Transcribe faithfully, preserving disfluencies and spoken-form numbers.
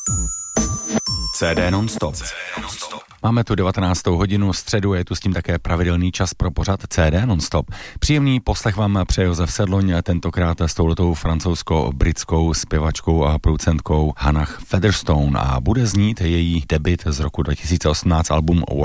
C D non-stop. Máme tu devatenáctou hodinu středu, je tu s tím také pravidelný čas pro pořad C D non-stop. Příjemný poslech vám přeje Josef Sedloň, tentokrát s touhletou francouzsko-britskou zpěvačkou a producentkou Hannah Featherstone a bude znít její debut z roku dva tisíce osmnáct album